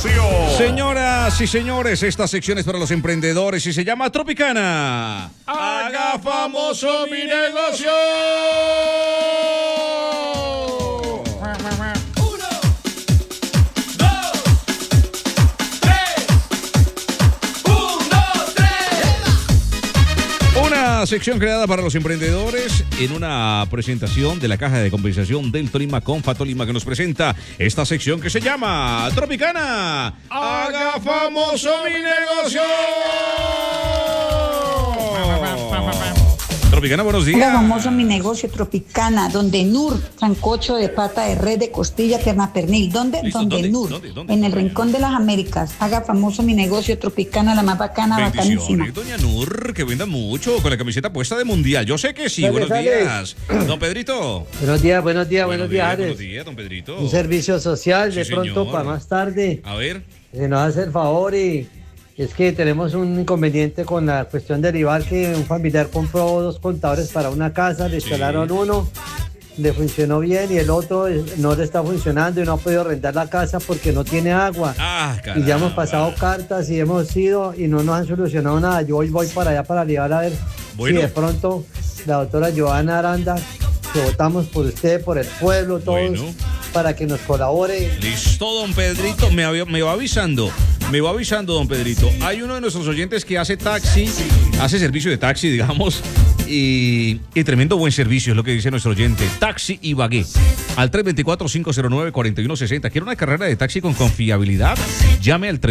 Señoras y señores, esta sección es para los emprendedores y se llama Tropicana. ¡Haga famoso mi negocio! Una sección creada para los emprendedores en una presentación de la Caja de Compensación del Tolima con Fatolima, que nos presenta esta sección que se llama Tropicana. ¡Haga famoso mi negocio! Tropicana, buenos días. Haga famoso mi negocio, Tropicana, donde Nur, sancocho de pata de red, de costilla, pierna pernil. ¿Dónde? Listo, Donde Nur, ¿Dónde? en el rincón de las Américas. Haga famoso mi negocio, Tropicana, la más bacana, bacanísima. Doña Nur, que venda mucho con la camiseta puesta de mundial. Yo sé que sí. Buenos días. Don Pedrito. Buenos días, Ares. Buenos días, don Pedrito. Un servicio social, Sí, de pronto señor. para más tarde. A ver. Se nos hace el favor y es que tenemos un inconveniente con la cuestión del IVA, que un familiar compró 2 contadores para una casa, le instalaron uno, le funcionó bien y el otro no le está funcionando y no ha podido arrendar la casa porque no tiene agua. Caramba. Y ya hemos pasado cartas y hemos ido y no nos han solucionado nada. Yo hoy voy para allá para llevar a ver Bueno. si de pronto la doctora Joana Aranda, que votamos por usted, por el pueblo, todos, Bueno. para que nos colabore. Listo, don Pedrito. Me va avisando. Don Pedrito. Hay uno de nuestros oyentes que hace taxi, hace servicio de taxi, digamos, y tremendo buen servicio, es lo que dice nuestro oyente. Taxi Ibagué. Al 324-509-4160. ¿Quiere una carrera de taxi con confiabilidad? Llame al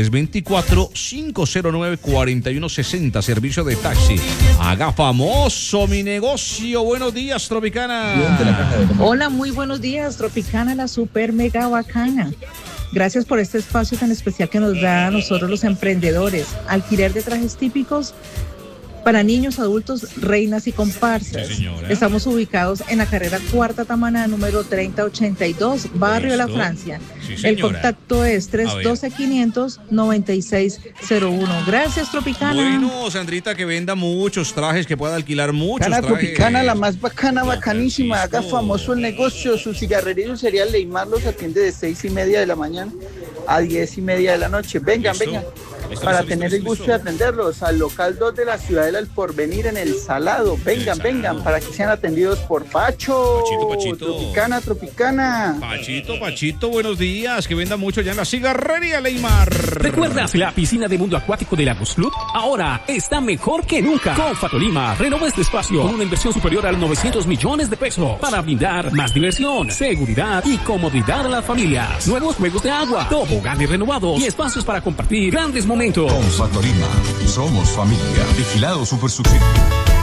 324-509-4160. Servicio de taxi. Haga famoso mi negocio. Buenos días, Tropicana. Hola, muy buenos días, Tropicana, la super mega bacana. Gracias por este espacio tan especial que nos da a nosotros los emprendedores. Alquiler de trajes típicos para niños, adultos, reinas y comparsas. Sí, señora. Estamos ubicados en la carrera Cuarta Tamaná, número 3082, Barrio La Listo. Francia. Sí, El señora. contacto es A ver. 312-500-9601. Gracias, Tropicana. Bueno, Sandrita, que venda muchos trajes, que pueda alquilar muchos Cana trajes. Tropicana, la más bacana, Don bacanísima. Haga Francisco. famoso el negocio. Su cigarrería sería Leymar, los atiende de 6:30 de la mañana a 10:30 de la noche. Vengan, Listo. vengan. Listo, Para listo, tener listo, el gusto listo. de atenderlos al local 2 de la Ciudadela del Porvenir en El Salado. Vengan, Salado. vengan, para que sean atendidos por Pacho. Pachito. Tropicana, Tropicana. Pachito, buenos días. Que venda mucho ya en la cigarrería, Leymar. ¿Recuerdas la piscina de mundo acuático de Lagos Club? Ahora está mejor que nunca. Con Fatolima, renova este espacio con una inversión superior a los 900 millones de pesos para brindar más diversión, seguridad y comodidad a las familias. Nuevos juegos de agua, toboganes renovados y espacios para compartir grandes momentos. Con Fatolima, somos familia. Vigilado Supersubsidio.